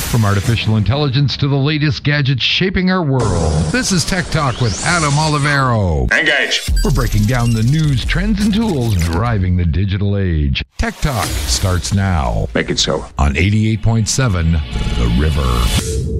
From artificial intelligence to the latest gadgets shaping our world, this is Tech Talk with Adam Olivero. Engage. We're breaking down the news, trends, and tools driving the digital age. Tech Talk starts now. Make it so. On 88.7 The River.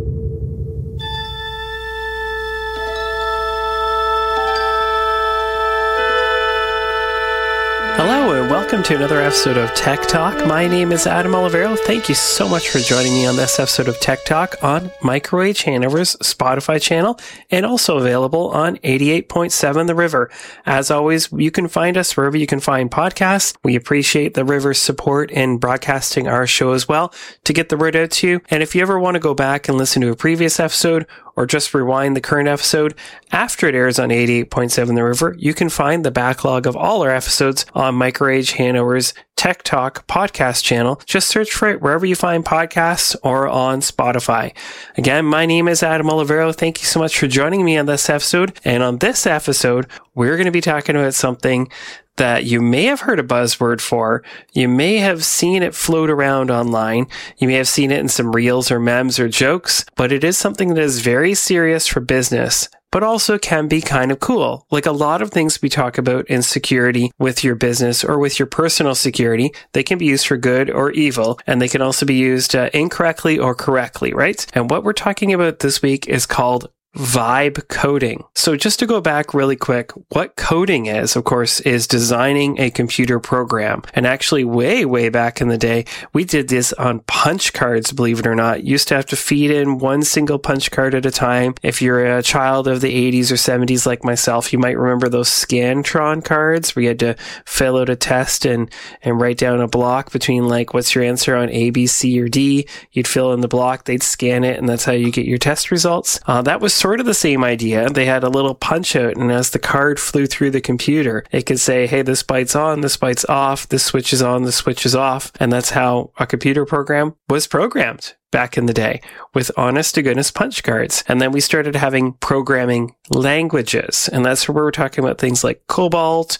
Hello and welcome to another episode of Tech Talk. My name is Adam Olivero. Thank you so much for joining me on this episode of Tech Talk on Microwave Hanover's Spotify channel and also available on 88.7 The River. As always, you can find us wherever you can find podcasts. We appreciate the River's support in broadcasting our show as well to get the word out to you. And if you ever want to go back and listen to a previous episode or just rewind the current episode after it airs on 88.7 The River, you can find the backlog of all our episodes on Microwave Hanover's Tech Talk podcast channel. Just search for it wherever you find podcasts or on Spotify. Again, my name is Adam Olivero. Thank you so much for joining me on this episode. And on this episode, we're going to be talking about something that you may have heard a buzzword for. You may have seen it float around online. You may have seen it in some reels or memes or jokes, but it is something that is very serious for business, but also can be kind of cool. Like a lot of things we talk about in security with your business or with your personal security, they can be used for good or evil, and they can also be used incorrectly or correctly, right? And what we're talking about this week is called vibe coding. So just to go back really quick, what coding is, of course, is designing a computer program. And actually way back in the day, we did this on punch cards, believe it or not. You used to have to feed in one single punch card at a time. If you're a child of the 80s or 70s like myself, you might remember those Scantron cards where you had to fill out a test and write down a block between like, what's your answer on A, B, C, or D? You'd fill in the block, they'd scan it, and that's how you get your test results. That was sort of the same idea. They had a little punch out, and as the card flew through the computer, it could say, hey, this byte's on, this byte's off, this switch is on, this switch is off. And that's how a computer program was programmed back in the day, with honest to goodness punch cards. And then we started having programming languages. And that's where we're talking about things like COBOL,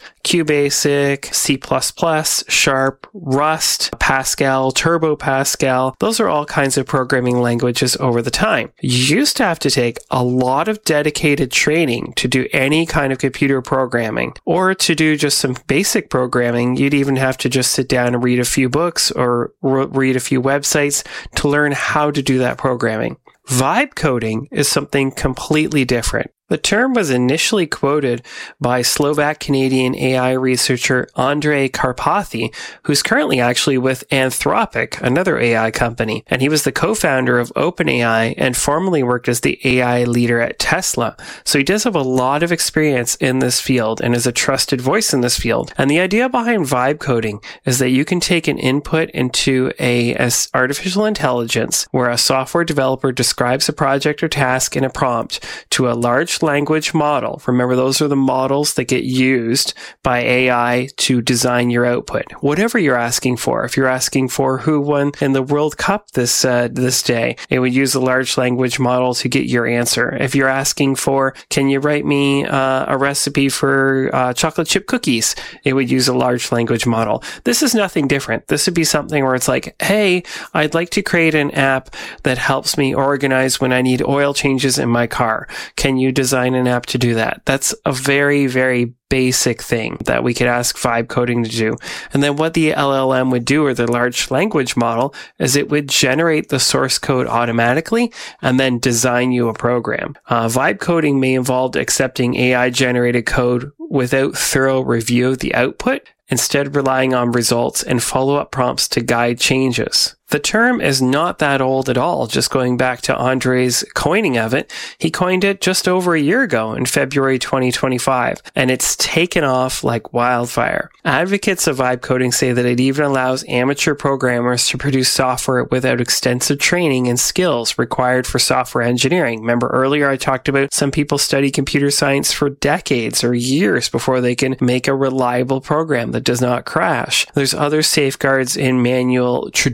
QBasic, C++, Sharp, Rust, Pascal, Turbo Pascal. Those are all kinds of programming languages over the time. You used to have to take a lot of dedicated training to do any kind of computer programming, or to do just some basic programming. You'd even have to just sit down and read a few books or read a few websites to learn how to do that programming. Vibe coding is something completely different. The term was initially quoted by Slovak-Canadian AI researcher Andrej Karpathy, who's currently actually with Anthropic, another AI company. And he was the co-founder of OpenAI and formerly worked as the AI leader at Tesla. So he does have a lot of experience in this field and is a trusted voice in this field. And the idea behind vibe coding is that you can take an input into a artificial intelligence where a software developer describes a project or task in a prompt to a large language model. Remember, those are the models that get used by AI to design your output. Whatever you're asking for. If you're asking for who won in the World Cup this day, it would use a large language model to get your answer. If you're asking for, can you write me a recipe for chocolate chip cookies, it would use a large language model. This is nothing different. This would be something where it's like, hey, I'd like to create an app that helps me organize when I need oil changes in my car. Can you design an app to do that? That's a very basic thing that we could ask vibe coding to do. And then what the LLM would do, or the large language model, is it would generate the source code automatically and then design you a program. Vibe coding may involve accepting AI generated code without thorough review of the output, instead relying on results and follow-up prompts to guide changes. The term is not that old at all, just going back to Andrej's coining of it. He coined it just over a year ago in February 2025, and it's taken off like wildfire. Advocates of vibe coding say that it even allows amateur programmers to produce software without extensive training and skills required for software engineering. Remember earlier I talked about some people study computer science for decades or years before they can make a reliable program that does not crash. There's other safeguards in manual traditional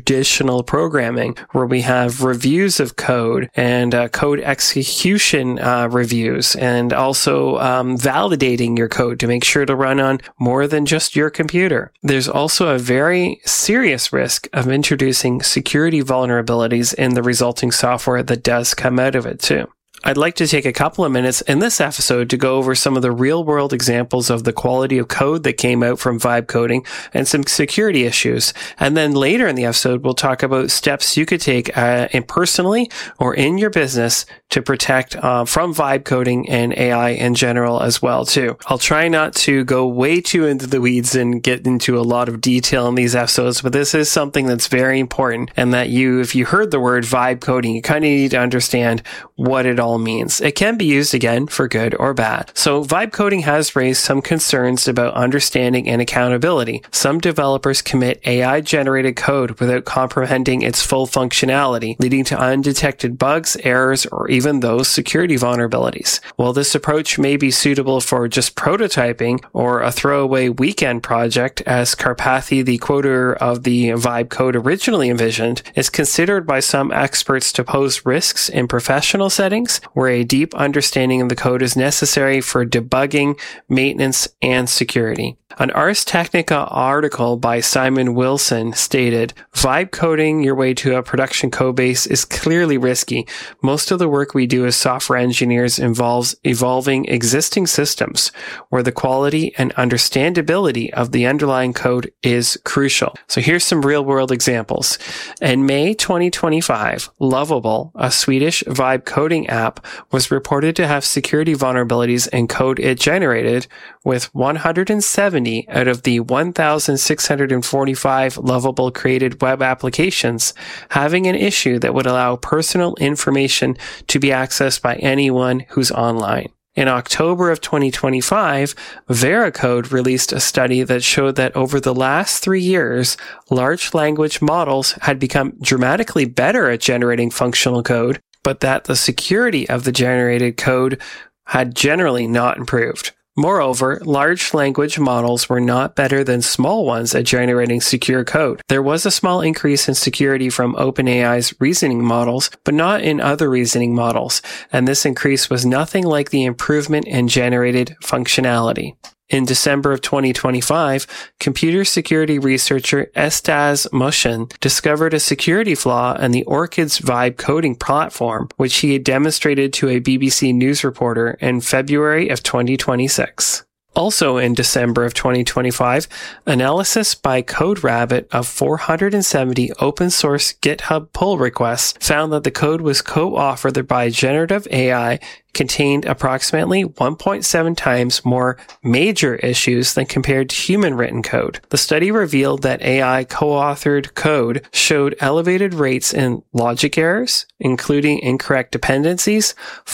functional programming, where we have reviews of code and code execution reviews, and also validating your code to make sure to run on more than just your computer. There's also a very serious risk of introducing security vulnerabilities in the resulting software that does come out of it too. I'd like to take a couple of minutes in this episode to go over some of the real-world examples of the quality of code that came out from vibe coding and some security issues. And then later in the episode, we'll talk about steps you could take personally or in your business to protect from vibe coding and AI in general as well too. I'll try not to go way too into the weeds and get into a lot of detail in these episodes, but this is something that's very important, and that if you heard the word vibe coding, you kind of need to understand what it all means. It can be used again for good or bad. So vibe coding has raised some concerns about understanding and accountability. Some developers commit AI generated code without comprehending its full functionality, leading to undetected bugs, errors, or even those security vulnerabilities. While this approach may be suitable for just prototyping or a throwaway weekend project, as Karpathy, the quoter of the vibe code originally envisioned, is considered by some experts to pose risks in professional settings where a deep understanding of the code is necessary for debugging, maintenance, and security. An Ars Technica article by Simon Wilson stated, "Vibe coding your way to a production codebase is clearly risky. Most of the work we do as software engineers involves evolving existing systems, where the quality and understandability of the underlying code is crucial." So here's some real-world examples. In May 2025, Lovable, a Swedish vibe coding app, was reported to have security vulnerabilities in code it generated, with 170 out of the 1,645 Lovable created web applications having an issue that would allow personal information to be accessed by anyone who's online. In October of 2025, Veracode released a study that showed that over the last 3 years, large language models had become dramatically better at generating functional code, but that the security of the generated code had generally not improved. Moreover, large language models were not better than small ones at generating secure code. There was a small increase in security from OpenAI's reasoning models, but not in other reasoning models, and this increase was nothing like the improvement in generated functionality. In December of 2025, computer security researcher Estaz Mushin discovered a security flaw in the Orchids vibe coding platform, which he had demonstrated to a BBC News reporter in February of 2026. Also in December of 2025, analysis by CodeRabbit of 470 open source GitHub pull requests found that the code was co-authored by generative AI contained approximately 1.7 times more major issues than compared to human written code. The study revealed that AI co-authored code showed elevated rates in logic errors, including incorrect dependencies,